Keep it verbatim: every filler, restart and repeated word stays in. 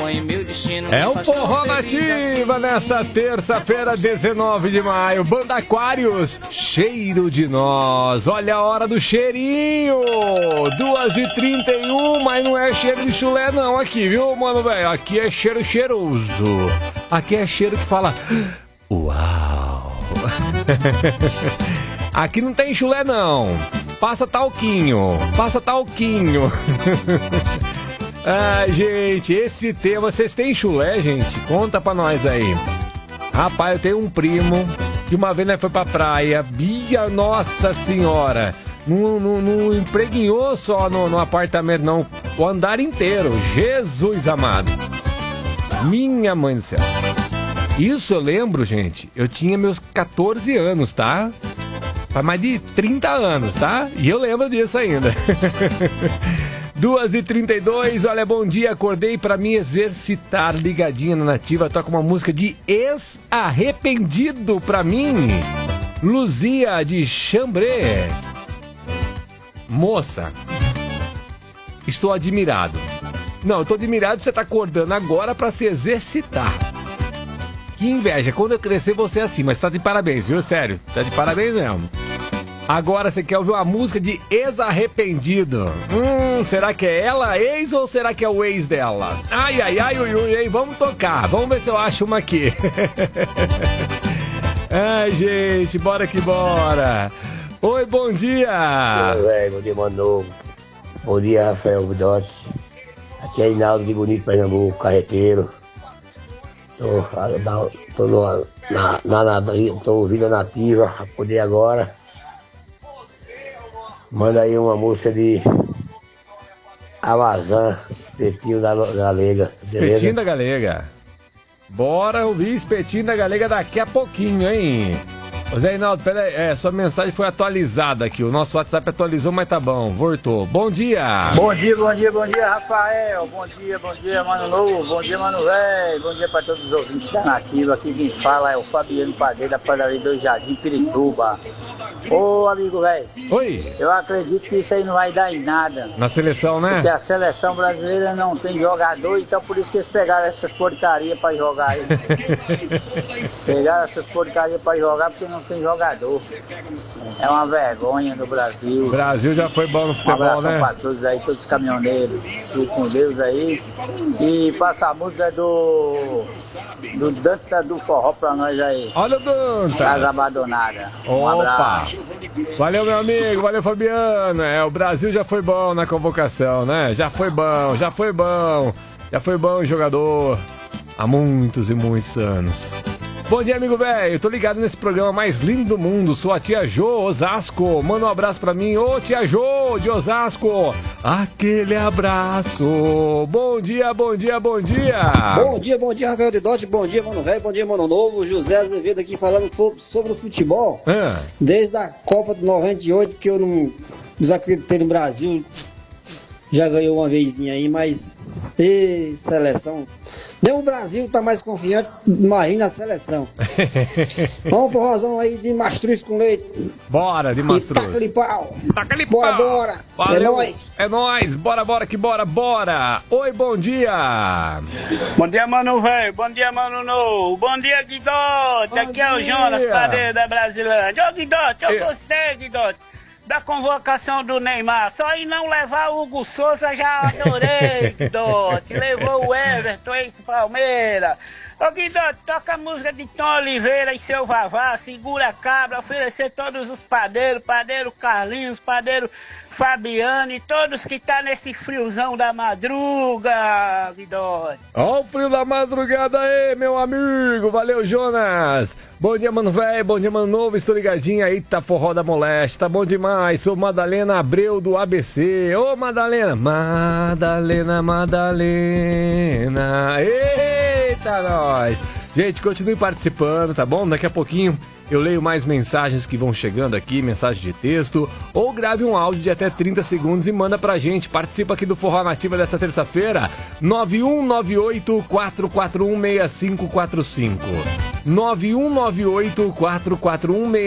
sonho, meu destino. É o Forró Nativa nesta terça-feira, dezenove de maio. Banda Aquários, Cheiro de Nós. Olha a hora do cheirinho. duas e trinta e um, mas não é cheiro de chulé não aqui, viu, mano, velho? Aqui é cheiro cheiroso. Aqui é cheiro que fala... Uau! Aqui não tem chulé não. Passa talquinho. Passa talquinho. Ah, gente, esse tema... Vocês têm chulé, gente? Conta pra nós aí. Rapaz, eu tenho um primo que uma vez, né, foi pra praia. Bia, nossa senhora. Não, não, não impregnou só no, no apartamento, não. O andar inteiro. Jesus amado. Minha mãe do céu. Isso eu lembro, gente. Eu tinha meus quatorze anos, tá? Faz mais de trinta anos, tá? E eu lembro disso ainda. duas e trinta e dois, olha, bom dia, acordei pra me exercitar, ligadinha na Nativa, toca uma música de ex-arrependido pra mim, Luzia de Chambré. Moça, estou admirado. Não, eu tô admirado que você tá acordando agora pra se exercitar. Que inveja, quando eu crescer você é assim, mas tá de parabéns, viu? Sério, tá de parabéns mesmo. Agora você quer ouvir uma música de ex-arrependido. Hum, será que é ela, ex, ou será que é o ex dela? Ai, ai, ai, ui, ui, ui, vamos tocar. Vamos ver se eu acho uma aqui. Ai, gente, bora que bora. Oi, bom dia. Oi, velho, bom dia, mano. Bom dia, Rafael Budotti. Aqui é Inaldo de Bonito, Pernambuco, carreteiro. Tô, tô, no, na, na, na, tô ouvindo a Nativa, acordei agora. Manda aí uma música de Amazã, Espetinho da Galega. Espetinho da Galega. Bora ouvir Espetinho da Galega daqui a pouquinho, hein? Ô Zé Inaldo, peraí, é, sua mensagem foi atualizada aqui. O nosso WhatsApp atualizou, mas tá bom, voltou. Bom dia! Bom dia, bom dia, bom dia, Rafael. Bom dia, bom dia, Mano Novo. Bom dia, Mano Velho. Bom dia pra todos os ouvintes da Nativa. Aqui quem fala é o Fabiano Padeiro, da padaria do Jardim Pirituba. Ô, amigo velho. Oi. Eu acredito que isso aí não vai dar em nada. Na seleção, né? Porque a seleção brasileira não tem jogador, então por isso que eles pegaram essas porcarias pra jogar aí. Pegaram essas porcarias pra jogar porque não tem jogador. É uma vergonha no Brasil. O Brasil já foi bom no futebol, um abraço, né? Pra todos aí, todos os caminhoneiros. Fique com Deus aí. E passa a música do do Dança do Forró pra nós aí. Olha o Dantas. Casa Abandonada. Um Opa. abraço. Valeu, meu amigo. Valeu, Fabiano. É, o Brasil já foi bom na convocação, né? Já foi bom, já foi bom. Já foi bom jogador há muitos e muitos anos. Bom dia, amigo velho. Tô ligado nesse programa mais lindo do mundo. Sou a tia Jô, Osasco. Manda um abraço pra mim. Ô, tia Jô, de Osasco. Aquele abraço. Bom dia, bom dia, bom dia. Bom dia, bom dia, Rafael de Dote. Bom dia, Mano Velho. Bom dia, Mano Novo. José Azevedo aqui falando sobre o futebol. Ah. Desde a Copa de noventa e oito, que eu não desacreditei no Brasil. Já ganhou uma vezinha aí, mas... Ê, seleção. Nem o Brasil tá mais confiante, imagina a seleção. Vamos forrozão aí de mastruz com leite. Bora, de mastruz. Taca-lhe pau. Taca-lhe bora, pau. Bora, bora. Valeu. É nóis. É nóis. Bora, bora, que bora, bora. Oi, bom dia. Bom dia, Mano Velho. Bom dia, Mano Novo. Bom dia, Guidote. Aqui é o Jonas, padeiro da Brasilândia. Ô, Guidote, eu, eu gostei, Guidote, da convocação do Neymar. Só em não levar o Hugo Souza já adorei, Guidote. Levou o Everton, ex-Palmeira. Ô, Guidote, toca a música de Tom Oliveira e seu Vavá, segura a cabra, oferecer todos os padeiros, padeiro Carlinhos, padeiro Fabiano e todos que tá nesse friozão da madruga, Guidote. Ó o frio da madrugada aí, meu amigo. Valeu, Jonas. Bom dia, Mano Velho. Bom dia, Mano Novo. Estou ligadinho aí, tá Forró da Moleste. Tá bom demais. Sou Madalena Abreu do A B C. Ô, Madalena. Madalena, Madalena. Eita, nós. Gente, continue participando, tá bom? Daqui a pouquinho eu leio mais mensagens que vão chegando aqui, mensagem de texto, ou grave um áudio de até trinta segundos e manda pra gente. Participa aqui do Forró Nativa dessa terça-feira, nove um nove oito, quatro quatro um, seis cinco quatro cinco. nove um nove oito, quatro quatro um, seis cinco quatro cinco.